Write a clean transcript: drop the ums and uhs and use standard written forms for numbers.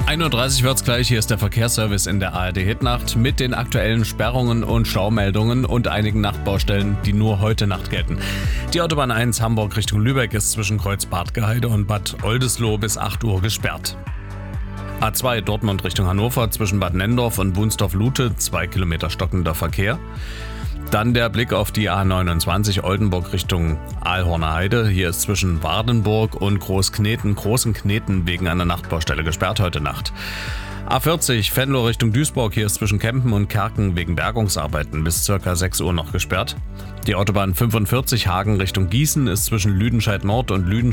1:30 Uhr wird's gleich, hier ist der Verkehrsservice in der ARD-Hitnacht mit den aktuellen Sperrungen und Staumeldungen und einigen Nachtbaustellen, die nur heute Nacht gelten. Die Autobahn 1 Hamburg Richtung Lübeck ist zwischen Kreuz-Bad-Gaheide und Bad Oldesloe bis 8 Uhr gesperrt. A2 Dortmund Richtung Hannover zwischen Bad Nenndorf und Wunsdorf-Lute 2 Kilometer stockender Verkehr. Dann der Blick auf die A29 Oldenburg Richtung Aalhorner Heide. Hier ist zwischen Wardenburg und Großenkneten wegen einer Nachtbaustelle gesperrt heute Nacht. A40 Venlo Richtung Duisburg. Hier ist zwischen Kempen und Kerken wegen Bergungsarbeiten bis ca. 6 Uhr noch gesperrt. Die Autobahn 45 Hagen Richtung Gießen ist zwischen Lüdenscheid Nord und Lüdenscheid